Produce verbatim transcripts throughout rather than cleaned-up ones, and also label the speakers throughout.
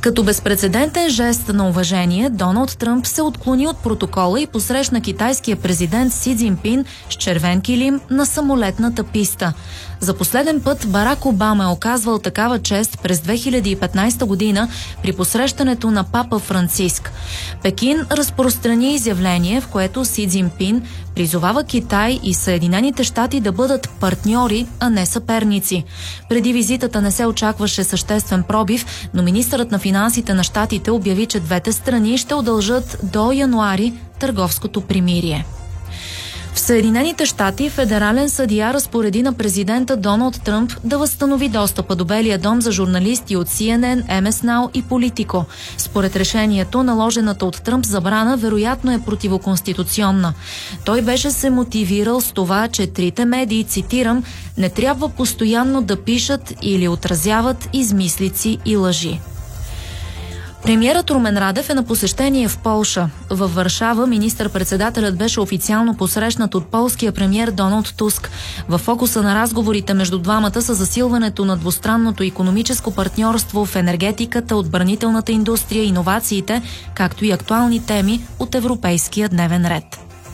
Speaker 1: Като безпрецедентен жест на уважение, Доналд Тръмп се отклони от протокола и посрещна китайския президент Си Цзинпин с червен килим на самолетната писта. За последен път Барак Обама е оказвал такава чест през две хиляди и петнайсета година при посрещането на папа Франциск. Пекин разпространи изявление, в което Си Цзинпин призовава Китай и Съединените щати да бъдат партньори, а не съперници. Преди визитата не се очакваше съществен пробив, но министърът на финансите на щатите обяви, че двете страни ще удължат до януари търговското примирие. В Съединените щати федерален съдия разпореди на президента Доналд Тръмп да възстанови достъпа до Белия дом за журналисти от Си Ен Ен, Ем Ес Нау и Политико. Според решението, наложената от Тръмп забрана вероятно е противоконституционна. Той беше се мотивирал с това, че трите медии, цитирам, не трябва постоянно да пишат или отразяват измислици и лъжи. Премиерът Румен Радев е на посещение в Полша. Във Варшава министър-председателят беше официално посрещнат от полския премиер Доналд Туск. Във фокуса на разговорите между двамата са засилването на двустранното икономическо партньорство в енергетиката, отбранителната индустрия, иновациите, както и актуални теми от европейския дневен ред.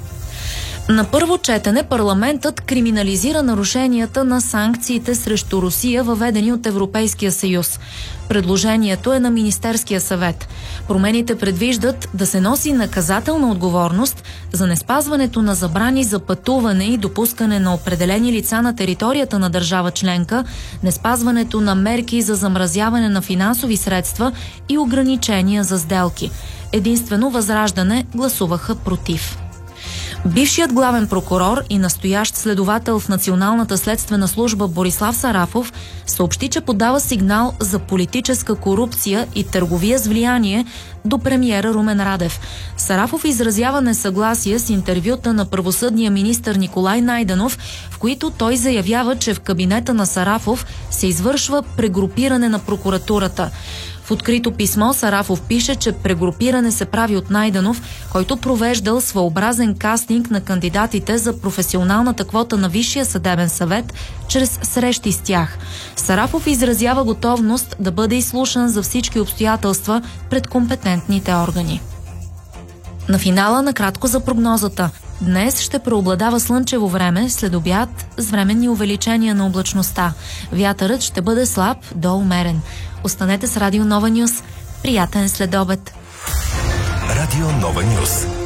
Speaker 1: На първо четене парламентът криминализира нарушенията на санкциите срещу Русия, въведени от Европейския съюз. Предложението е на Министерския съвет. Промените предвиждат да се носи наказателна отговорност за неспазването на забрани за пътуване и допускане на определени лица на територията на държава членка, неспазването на мерки за замразяване на финансови средства и ограничения за сделки. Единствено Възраждане гласуваха против. Бившият главен прокурор и настоящ следовател в Националната следствена служба Борислав Сарафов съобщи, че подава сигнал за политическа корупция и търговия с влияние до премиера Румен Радев. Сарафов изразява несъгласие с интервюта на правосъдния министър Николай Найденов, в които той заявява, че в кабинета на Сарафов се извършва прегрупиране на прокуратурата. В открито писмо Сарафов пише, че прегрупиране се прави от Найденов, който провеждал своеобразен кастинг на кандидатите за професионалната квота на Висшия съдебен съвет чрез срещи с тях. Сарафов изразява готовност да бъде изслушан за всички обстоятелства пред компетентните органи. На финала накратко за прогнозата. Днес ще преобладава слънчево време, след обяд с временни увеличения на облачността. Вятърът ще бъде слаб до умерен. Останете с Радио Нова Нюс. Приятен следобед!
Speaker 2: Радио Нова Нюс.